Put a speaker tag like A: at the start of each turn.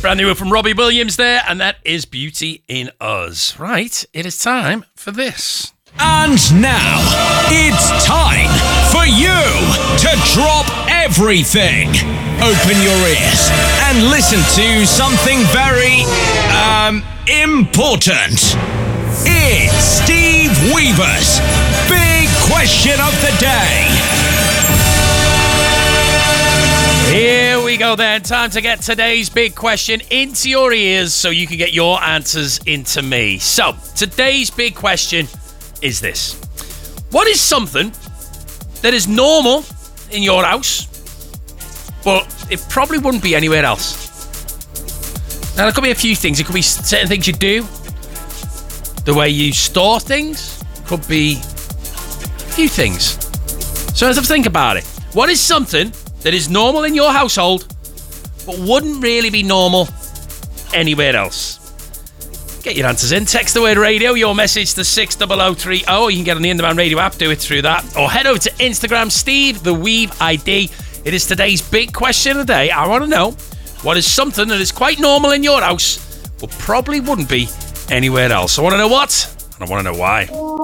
A: Brand new from Robbie Williams there, and that is Beauty in Us. Right, it is time for this.
B: And now, it's time for you to drop everything. Open your ears and listen to something very, important. It's Steve Weaver's Big Question of the Day.
A: Here we go then. Time to get today's big question into your ears so you can get your answers into me. So, today's big question is this. What is something that is normal in your house, but it probably wouldn't be anywhere else? Now, there could be a few things. It could be certain things you do, the way you store things, could be a few things. So let's have a think about it. What is something that is normal in your household, but wouldn't really be normal anywhere else? Get your answers in. Text the word radio, your message to 60030. You can get on the In-Demand Radio app, do it through that. Or head over to Instagram, Steve the Weave ID. It is today's big question of the day. I want to know, what is something that is quite normal in your house, but probably wouldn't be anywhere else? I want to know what, and I want to know why.